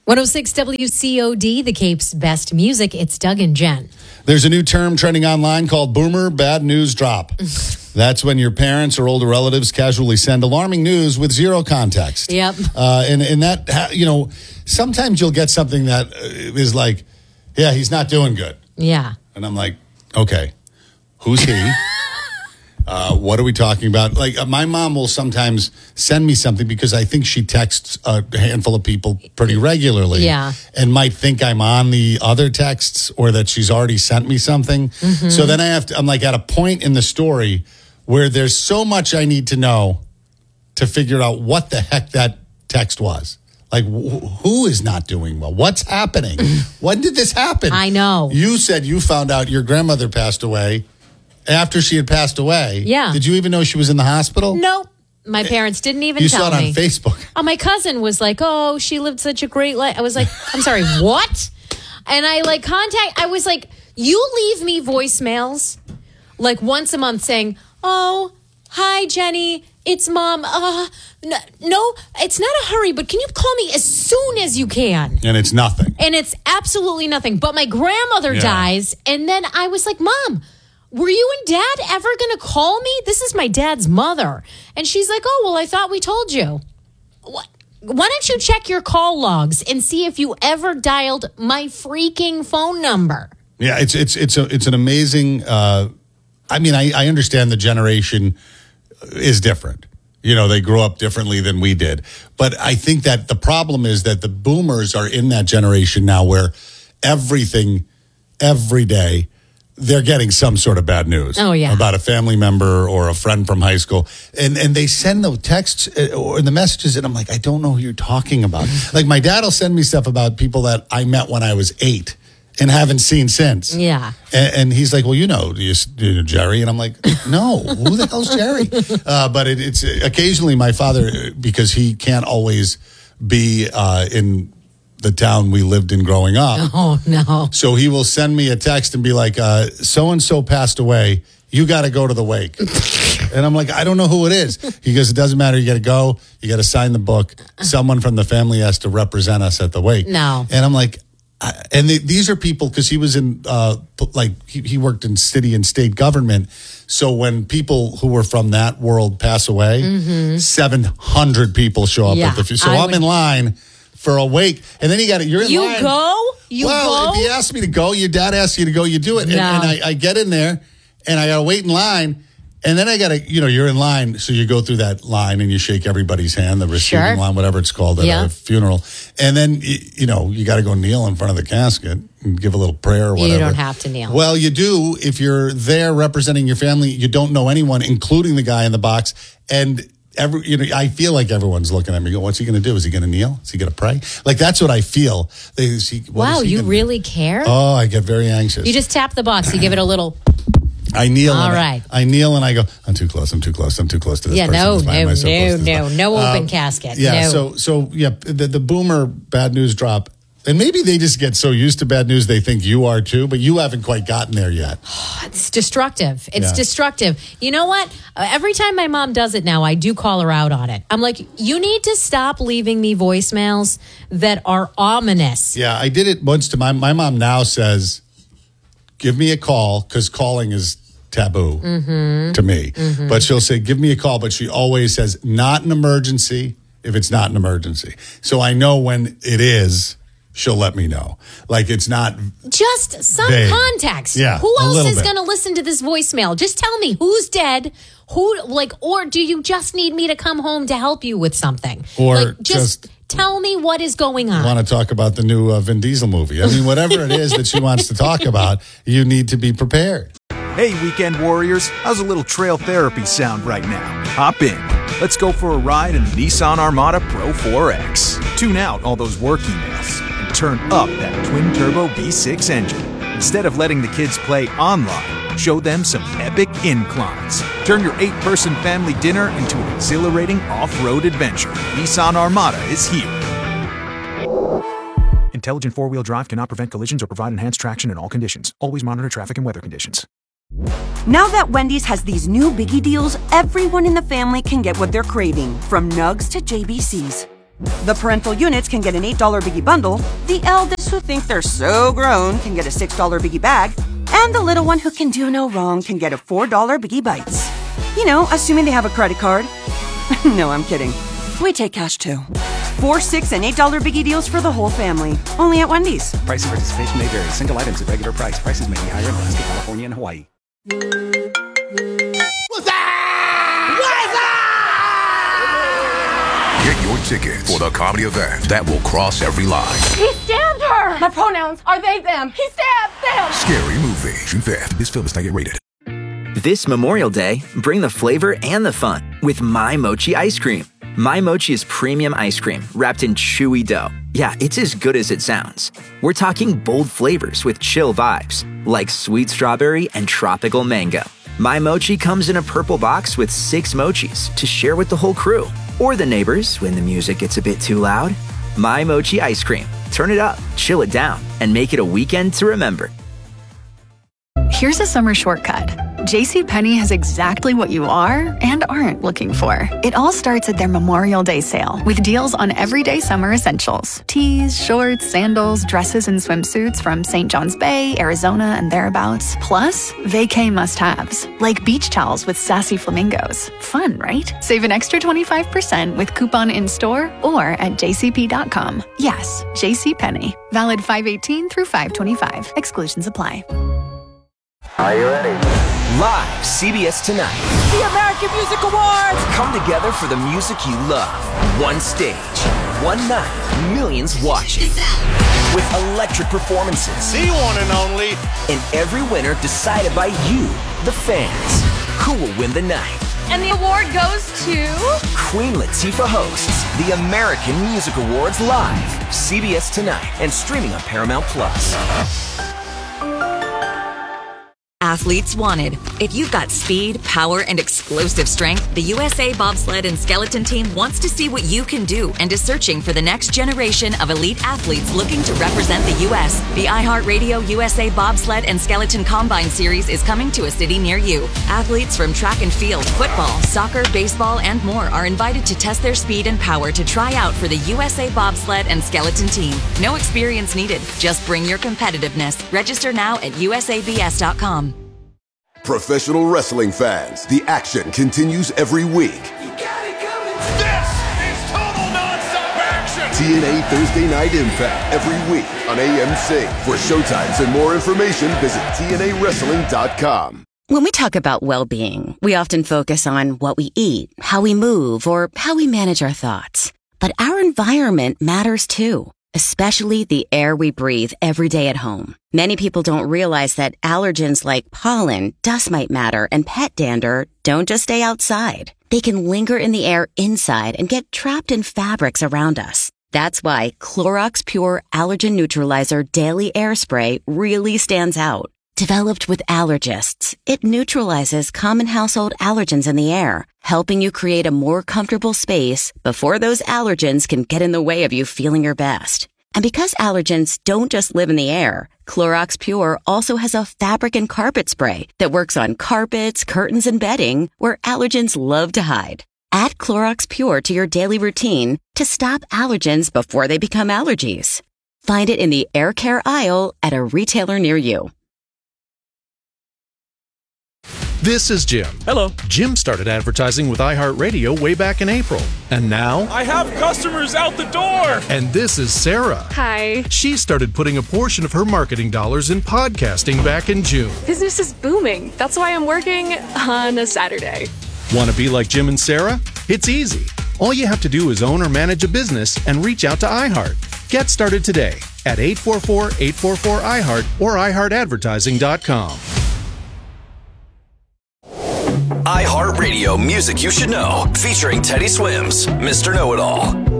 106 WCOD, the Cape's best music. It's Doug and Jen. There's a new term trending online called Boomer Bad News Drop. That's when your parents or older relatives casually send alarming news with zero context. Yep. And that, sometimes you'll get something that is like, yeah, he's not doing good. Yeah. And I'm like, okay, who's he? What are we talking about? Like, my mom will sometimes send me something because I think she texts a handful of people pretty regularly. Yeah. And might think I'm on the other texts or that she's already sent me something. Mm-hmm. So then I'm like at a point in the story where there's so much I need to know to figure out what the heck that text was. Like, who is not doing well? What's happening? When did this happen? I know. You said you found out your grandmother passed away. After she had passed away, yeah. Did you even know she was in the hospital? Nope. My parents didn't even you tell me. You saw it on Facebook. Oh, my cousin was like, oh, she lived such a great life. I was like, I'm sorry, what? And I was like, you leave me voicemails like once a month saying, oh, hi, Jenny, it's Mom. No, it's not a hurry, but can you call me as soon as you can? And it's nothing. And it's absolutely nothing. But my grandmother dies. And then I was like, Mom, were you and Dad ever going to call me? This is my dad's mother. And she's like, oh, well, I thought we told you. What? Why don't you check your call logs and see if you ever dialed my freaking phone number? Yeah, it's an amazing. I understand the generation is different. They grew up differently than we did. But I think that the problem is that the boomers are in that generation now where everything, every day, they're getting some sort of bad news about a family member or a friend from high school. And they send the texts or the messages, and I'm like, I don't know who you're talking about. Like, my dad will send me stuff about people that I met when I was 8 and haven't seen since. Yeah. And he's like, well, do you know Jerry? And I'm like, no, who the hell's Jerry? But it's occasionally my father, because he can't always be in the town we lived in growing up. Oh, no. So he will send me a text and be like, so-and-so passed away. You got to go to the wake. And I'm like, I don't know who it is. He goes, it doesn't matter. You got to go. You got to sign the book. Someone from the family has to represent us at the wake. No. And I'm like, these are people, because he was in, he worked in city and state government. So when people who were from that world pass away, 700 people show up at the funeral. So I'm in line for a wake, and then you're in line. You go? If he asked me to go, your dad asks you to go, you do it. No. And I get in there, and I got to wait in line, and then I got to, you're in line, so you go through that line, and you shake everybody's hand, the receiving line, whatever it's called at a funeral. And then, you got to go kneel in front of the casket and give a little prayer or whatever. You don't have to kneel. Well, you do. If you're there representing your family, you don't know anyone, including the guy in the box, and I feel like everyone's looking at me going, what's he going to do? Is he going to kneel? Is he going to pray? Like, that's what I feel. Wow, you really care? Oh, I get very anxious. You just tap the box. You give it a little. I kneel. All right. I kneel and I go, I'm too close to this person. No open casket. Yeah, no. So the boomer bad news drop. And maybe they just get so used to bad news they think you are too, but you haven't quite gotten there yet. It's destructive. It's destructive. You know what? Every time my mom does it now, I do call her out on it. I'm like, you need to stop leaving me voicemails that are ominous. Yeah, I did it once to my mom now says, give me a call, because calling is taboo to me. Mm-hmm. But she'll say, give me a call. But she always says, not an emergency if it's not an emergency. So I know when it is, she'll let me know. Like, it's not just some vague. Context. Yeah, who else is going to listen to this voicemail? Just tell me who's dead. Or do you just need me to come home to help you with something? Or just tell me what is going on. I want to talk about the new Vin Diesel movie. I mean, whatever it is that she wants to talk about, you need to be prepared. Hey, weekend warriors, how's a little trail therapy sound right now? Hop in. Let's go for a ride in the Nissan Armada Pro 4X. Tune out all those work emails and turn up that twin-turbo V6 engine. Instead of letting the kids play online, show them some epic inclines. Turn your 8-person family dinner into an exhilarating off-road adventure. Nissan Armada is here. Intelligent four-wheel drive cannot prevent collisions or provide enhanced traction in all conditions. Always monitor traffic and weather conditions. Now that Wendy's has these new biggie deals, everyone in the family can get what they're craving, from nugs to JBCs. The parental units can get an $8 Biggie bundle, the eldest who think they're so grown can get a $6 Biggie bag, and the little one who can do no wrong can get a $4 Biggie Bites. You know, assuming they have a credit card. No, I'm kidding. We take cash too. 4, $6, and $8 Biggie deals for the whole family. Only at Wendy's. Price and participation may vary. Single items at regular price. Prices may be higher in Alaska, California, and Hawaii. Get your tickets for the comedy event that will cross every line. He stabbed her! My pronouns are they, them. He stabbed them! Scary Movie, June 5th. This film is not yet rated. This Memorial Day, bring the flavor and the fun with My Mochi ice cream. My Mochi is premium ice cream wrapped in chewy dough. Yeah, it's as good as it sounds. We're talking bold flavors with chill vibes, like sweet strawberry and tropical mango. My Mochi comes in a purple box with 6 mochis to share with the whole crew. Or the neighbors when the music gets a bit too loud. My Mochi ice cream. Turn it up, chill it down, and make it a weekend to remember. Here's a summer shortcut. JCPenney has exactly what you are and aren't looking for. It all starts at their Memorial Day sale with deals on everyday summer essentials. Tees, shorts, sandals, dresses, and swimsuits from St. John's Bay, Arizona, and thereabouts. Plus, vacay must-haves, like beach towels with sassy flamingos. Fun, right? Save an extra 25% with coupon in-store or at jcp.com. Yes, JCPenney. Valid 5/18 through 5/25. Exclusions apply. Are you ready? Live, CBS Tonight. The American Music Awards! Come together for the music you love. One stage, one night, millions watching. With electric performances. The one and only. And every winner decided by you, the fans. Who will win the night? And the award goes to... Queen Latifah hosts the American Music Awards live. CBS Tonight and streaming on Paramount+. Athletes wanted. If you've got speed, power, and explosive strength, the USA Bobsled and Skeleton Team wants to see what you can do and is searching for the next generation of elite athletes looking to represent the U.S. The iHeartRadio USA Bobsled and Skeleton Combine Series is coming to a city near you. Athletes from track and field, football, soccer, baseball, and more are invited to test their speed and power to try out for the USA Bobsled and Skeleton Team. No experience needed. Just bring your competitiveness. Register now at usabs.com. Professional wrestling fans, the action continues every week. You got it coming. This is total nonstop action. TNA Thursday Night Impact every week on AMC. For showtimes and more information, visit TNAWrestling.com. When we talk about well-being, we often focus on what we eat, how we move, or how we manage our thoughts. But our environment matters too, especially the air we breathe every day at home. Many people don't realize that allergens like pollen, dust mite matter, and pet dander don't just stay outside. They can linger in the air inside and get trapped in fabrics around us. That's why Clorox Pure Allergen Neutralizer Daily Air Spray really stands out. Developed with allergists, it neutralizes common household allergens in the air, helping you create a more comfortable space before those allergens can get in the way of you feeling your best. And because allergens don't just live in the air, Clorox Pure also has a fabric and carpet spray that works on carpets, curtains, and bedding where allergens love to hide. Add Clorox Pure to your daily routine to stop allergens before they become allergies. Find it in the air care aisle at a retailer near you. This is Jim. Hello. Jim started advertising with iHeartRadio way back in April. And now... I have customers out the door! And this is Sarah. Hi. She started putting a portion of her marketing dollars in podcasting back in June. Business is booming. That's why I'm working on a Saturday. Want to be like Jim and Sarah? It's easy. All you have to do is own or manage a business and reach out to iHeart. Get started today at 844-844-iHeart or iHeartAdvertising.com. iHeartRadio Music You Should Know, featuring Teddy Swims, Mr. Know-It-All.